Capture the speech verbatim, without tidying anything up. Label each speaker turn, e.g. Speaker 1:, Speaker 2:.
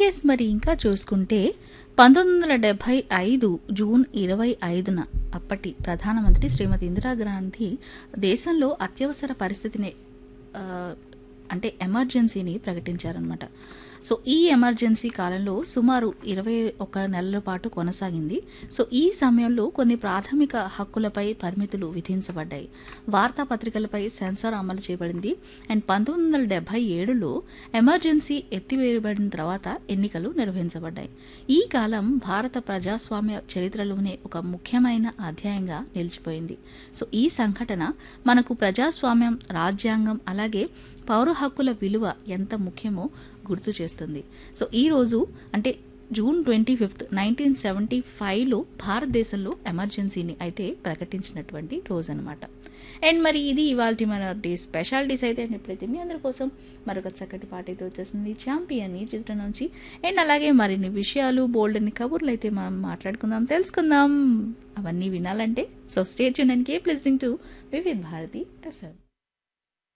Speaker 1: Yes మరి ఇంకా చూసుకుంటే పంతొమ్మిది వందల డెబ్బై ఐదు జూన్ ఇరవై ఐదున అప్పటి ప్రధానమంత్రి శ్రీమతి ఇందిరాగాంధీ దేశంలో అత్యవసర పరిస్థితిని ఆ, అంటే ఎమర్జెన్సీని ప్రకటించారనమాట. సో ఈ ఎమర్జెన్సీ కాలంలో సుమారు ఇరవై ఒక నెలల పాటు కొనసాగింది. సో ఈ సమయంలో కొన్ని ప్రాథమిక హక్కులపై పరిమితులు విధించబడ్డాయి. వార్తాపత్రికలపై సెన్సార్ అమలు చేయబడింది. అండ్ పంతొమ్మిది వందల డెబ్బై ఏడులో ఎమర్జెన్సీ ఎత్తివేయబడిన తర్వాత ఎన్నికలు నిర్వహించబడ్డాయి. ఈ కాలం భారత ప్రజాస్వామ్య చరిత్రలోనే ఒక ముఖ్యమైన అధ్యాయంగా నిలిచిపోయింది. సో ఈ సంఘటన మనకు ప్రజాస్వామ్యం, రాజ్యాంగం అలాగే పౌర హక్కుల విలువ ఎంత ముఖ్యమో గుర్తు చేస్తుంది. సో ఈ రోజు అంటే June twenty fifth nineteen seventy ఫైవ్లో భారతదేశంలో ఎమర్జెన్సీని అయితే ప్రకటించినటువంటి రోజు అనమాట. అండ్ మరి ఇది ఇవాళ మన డే స్పెషాలిటీస్ అయితే అండ్ ఇప్పుడైతే మీ అందరి కోసం మరొక చక్కటి పాట అయితే వచ్చేసింది ఛాంపియన్ ఈ చిత్రం నుంచి. అండ్ అలాగే మరిన్ని విషయాలు బోల్డ్ అని కబుర్లు అయితే మనం మాట్లాడుకుందాం, తెలుసుకుందాం. అవన్నీ వినాలంటే so stay tune and keep listening to Vividh Bharati FM.